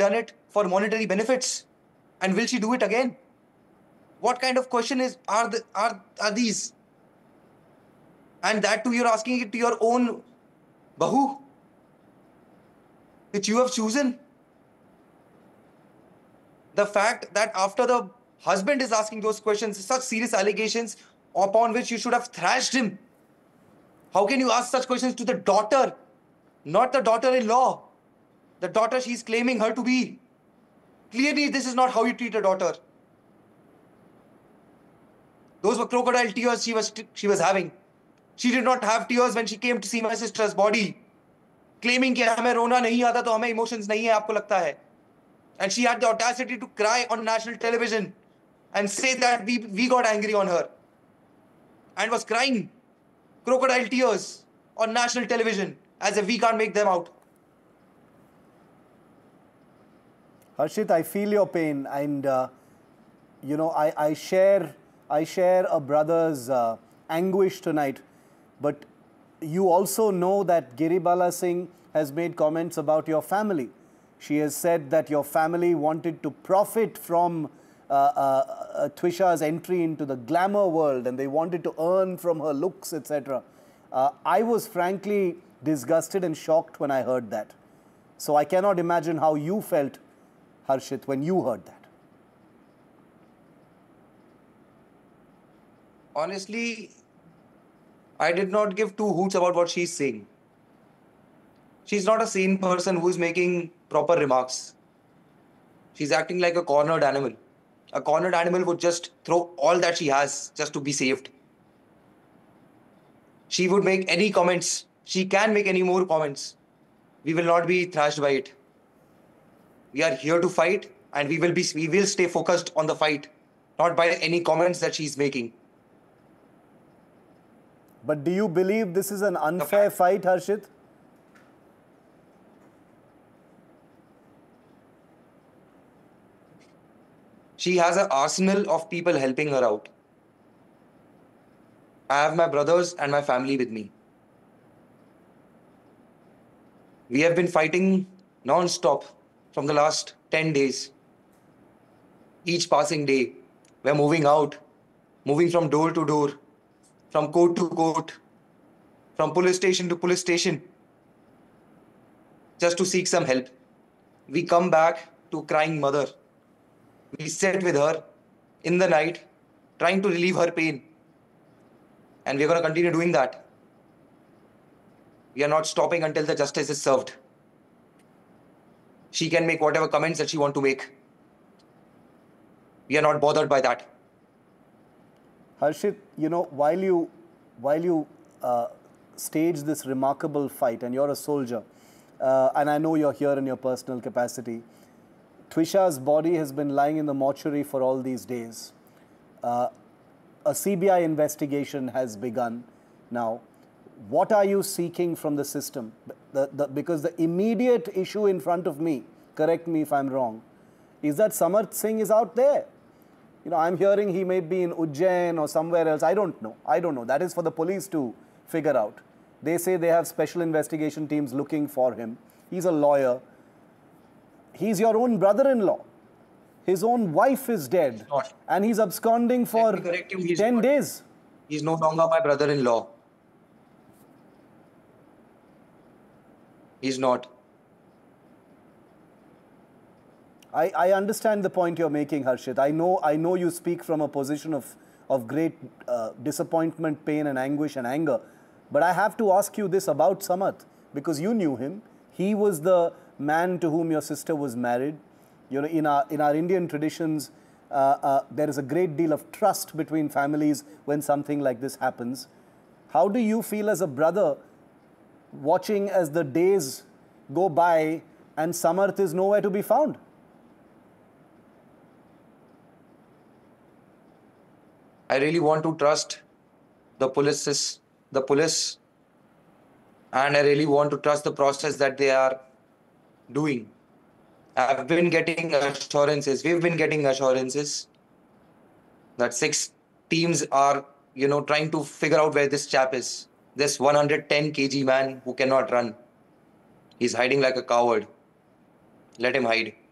done it for monetary benefits? And will she do it again? What kind of question are these? And that too, you're asking it to your own bahu, which you have chosen. The fact that after the husband is asking those questions, such serious allegations upon which you should have thrashed him. How can you ask such questions to the daughter, not the daughter-in-law? The daughter she's claiming her to be. Clearly, this is not how you treat a daughter. Those were crocodile tears she was having. She did not have tears when she came to see my sister's body, claiming कि हमें रोना नहीं आता तो हमें emotions नहीं है आपको लगता है. And she had the audacity to cry on national television and say that we got angry on her, and was crying crocodile tears on national television as if we can't make them out. Harshit, I feel your pain, and you know, I share a brother's anguish tonight. But you also know that Giribala Singh has made comments about your family. She has said that your family wanted to profit from Twisha's entry into the glamour world, and they wanted to earn from her looks, etc. I was frankly disgusted and shocked when I heard that. So I cannot imagine how you felt, Harshit, when you heard that. Honestly, I did not give two hoots about what she's saying. She's not a sane person who is making proper remarks. She's acting like a cornered animal. A cornered animal would just throw all that she has just to be saved. She would make any comments. She can make any more comments. We will not be thrashed by it. We are here to fight, and we will stay focused on the fight, not by any comments that she's making. But do you believe this is an unfair fight, Harshit? She has an arsenal of people helping her out. I have my brothers and my family with me. We have been fighting non-stop from the last 10 days. Each passing day, we're moving out, moving from door to door, from court to court, from police station to police station, just to seek some help. We come back to crying mother. We sit with her in the night, trying to relieve her pain. And we're going to continue doing that. We are not stopping until the justice is served. She can make whatever comments that she wants to make. We are not bothered by that. Harshit, you know, while you stage this remarkable fight, and you're a soldier, and I know you're here in your personal capacity, Twisha's body has been lying in the mortuary for all these days. A CBI investigation has begun now. What are you seeking from the system? Because the immediate issue in front of me, correct me if I'm wrong, is that Samarth Singh is out there. You know, I'm hearing he may be in Ujjain or somewhere else. I don't know. I don't know. That is for the police to figure out. They say they have special investigation teams looking for him. He's a lawyer. He's your own brother-in-law. His own wife is dead. And he's absconding for 10 days. He's no longer my brother-in-law. He's not. I understand the point you're making, Harshit. I know you speak from a position of great disappointment, pain and anguish and anger. But I have to ask you this about Samarth, because you knew him. He was the man to whom your sister was married. You know, in our Indian traditions, there is a great deal of trust between families when something like this happens. How do you feel as a brother watching as the days go by and Samarth is nowhere to be found? I really want to trust the police, and I really want to trust the process that they are doing. I've been getting assurances, we've been getting assurances that 6 teams are, you know, trying to figure out where this chap is. This 110 kg man who cannot run. He's hiding like a coward. Let him hide.